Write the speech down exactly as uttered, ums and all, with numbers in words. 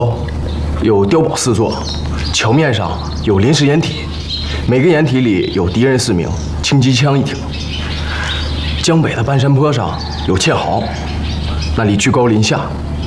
有碉堡四座，桥面上有临时掩体，每个掩体里有敌人四名，轻机枪一挺。江北的半山坡上有堑壕，那里居高临下，